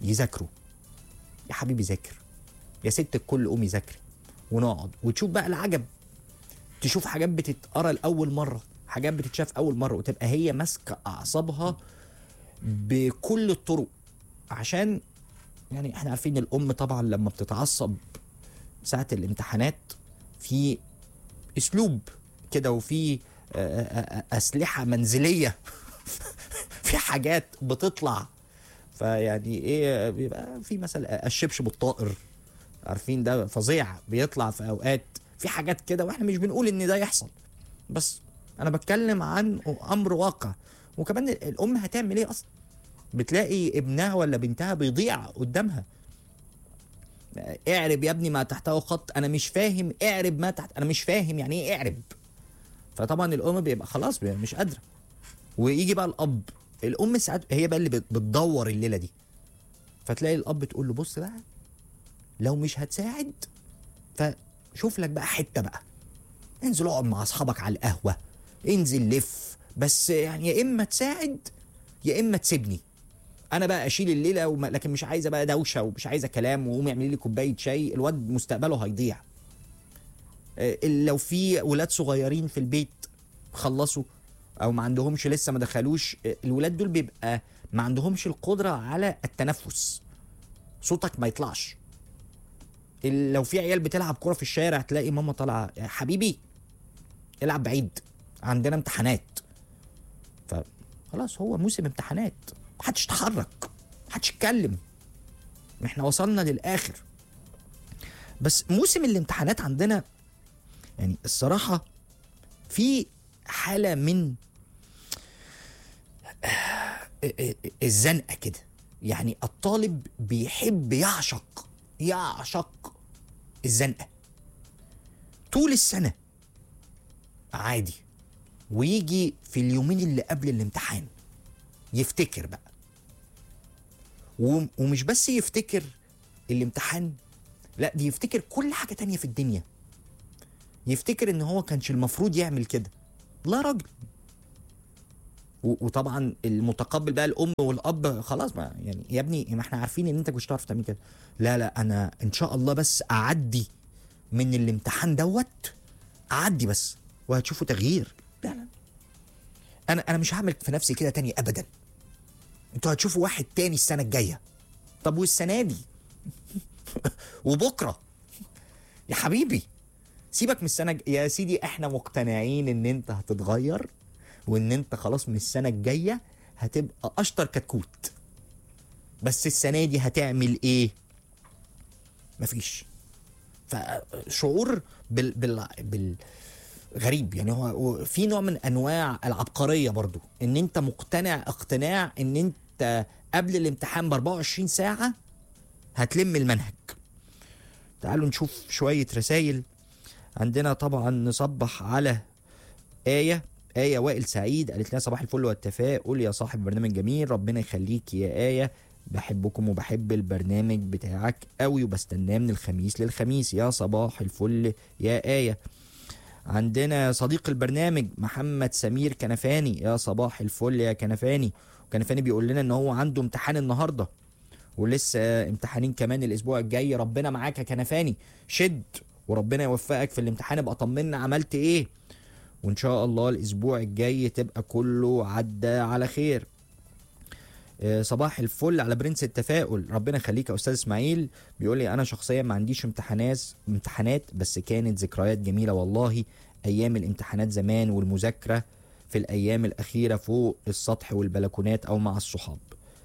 يذاكروا. يا حبيبي ذاكر، يا ست الكل قومي ذاكري، ونقعد وتشوف بقى العجب. تشوف حاجات بتتقرا لاول مره، حاجات بتتشاف اول مره، وتبقى هي ماسكه اعصابها بكل الطرق. عشان يعني احنا عارفين الام طبعا لما بتتعصب ساعه الامتحانات في اسلوب كده، وفي اسلحه منزليه في حاجات بتطلع. فيعني ايه، بيبقى في مثلا الشبشب الطائر، عارفين ده فظيع، بيطلع في اوقات في حاجات كده، واحنا مش بنقول ان ده يحصل، بس انا بتكلم عن امر واقع. وكمان الام هتعمل ايه اصلا؟ بتلاقي ابنها ولا بنتها بيضيع قدامها. اعرب يا ابني ما تحته خط، انا مش فاهم. اعرب ما تحت، انا مش فاهم يعني ايه اعرب. فطبعا الام بيبقى خلاص مش قادره. ويجي بقى الاب، الام ساعات هي بقى اللي بتدور الليله دي. فتلاقي الاب تقول له بص بقى، لو مش هتساعد فشوف لك بقى حته بقى، انزل اقعد مع اصحابك على القهوه، انزل لف، بس يعني يا اما تساعد يا اما تسيبني انا بقى اشيل الليله لكن مش عايزه بقى دوشه ومش عايزه كلام، وقومي اعملي لي كوبايه شاي، الواد مستقبله هيضيع. لو في ولاد صغيرين في البيت خلصوا او ما عندهمش لسه ما دخلوش، الولاد دول بيبقى ما عندهمش القدره على التنفس، صوتك ما يطلعش. لو في عيال بتلعب كرة في الشارع تلاقي ماما طالعه يا حبيبي العب بعيد عندنا امتحانات. فخلاص هو موسم امتحانات، محدش يتحرك، محدش يتكلم، احنا وصلنا للاخر. بس موسم الامتحانات عندنا يعني الصراحه في حاله من الزنقه كده. يعني الطالب بيحب يعشق الزنقه طول السنه عادي، ويجي في اليومين اللي قبل الامتحان يفتكر بقى. ومش بس يفتكر الامتحان، لا دي يفتكر كل حاجه تانية في الدنيا. يفتكر ان هو كانش المفروض يعمل كده، لا راجل. وطبعا المتقبل بقى الام والاب خلاص، ما يعني يا ابني ما احنا عارفين ان انت مش هتعرف تعمل كده. لا انا ان شاء الله بس اعدي من الامتحان اعدي بس وهتشوفوا تغيير. لا انا مش هعمل في نفسي كده تاني ابدا. انتوا هتشوفوا واحد تاني السنه الجايه. طب والسنه دي وبكره يا حبيبي سيبك من السنه يا سيدي، احنا مقتنعين ان انت هتتغير، وان انت خلاص من السنه الجايه هتبقى اشطر كتكوت. بس السنه دي هتعمل ايه؟ مفيش. فشعور غريب يعني. هو في نوع من انواع العبقريه برضو، ان انت مقتنع اقتناع ان انت قبل الامتحان ب 24 ساعه هتلم المنهج. تعالوا نشوف شويه رسائل عندنا. طبعا نصبح على آية وائل سعيد، قالت لنا صباح الفل والتفاؤل يا صاحب برنامج جميل، ربنا يخليك يا آية، بحبكم وبحب البرنامج بتاعك قوي وبستناه من الخميس للخميس. يا صباح الفل يا آية. عندنا صديق البرنامج محمد سمير كنفاني، يا صباح الفل يا كنفاني. كنفاني بيقول لنا ان هو عنده امتحان النهارده ولسه امتحانين كمان الاسبوع الجاي. ربنا معاك يا كنفاني، شد وربنا يوفقك في الامتحان. ابقى طمنا عملت ايه، وان شاء الله الاسبوع الجاي تبقى كله عدى على خير. صباح الفل على برنس التفاؤل، ربنا يخليك يا استاذ اسماعيل. بيقول لي انا شخصيا ما عنديش امتحانات بس كانت ذكريات جميله والله، ايام الامتحانات زمان والمذاكره في الايام الاخيره فوق السطح والبلكونات او مع الصحاب.